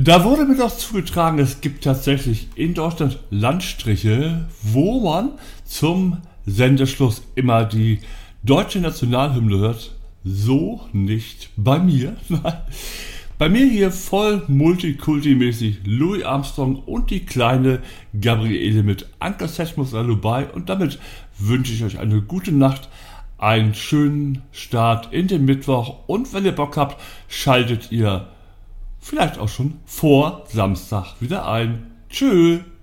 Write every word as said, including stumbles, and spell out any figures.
Da wurde mir doch zugetragen, es gibt tatsächlich in Deutschland Landstriche, wo man zum Sendeschluss immer die deutsche Nationalhymne hört. So nicht bei mir. Bei mir hier voll multikulti-mäßig Louis Armstrong und die kleine Gabriele mit Uncle Sessions Lullaby. Und damit wünsche ich euch eine gute Nacht, einen schönen Start in den Mittwoch. Und wenn ihr Bock habt, schaltet ihr vielleicht auch schon vor Samstag wieder ein. Tschö.